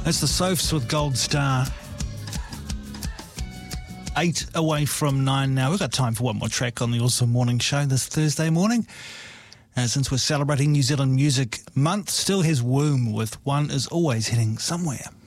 It's the Sophs with Gold Star. 8 away from 9 now. We've got time for one more track on the Awesome Morning Show this Thursday morning. Since we're celebrating New Zealand Music Month, Still His Womb with One Is Always Heading Somewhere.